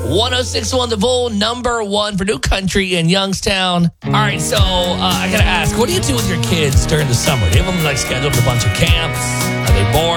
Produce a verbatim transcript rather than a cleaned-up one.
one oh six point one The Bull, number one for New Country in Youngstown. All right, so uh, I got to ask, what do you do with your kids during the summer? Do you have them like scheduled a bunch of camps? Are they bored?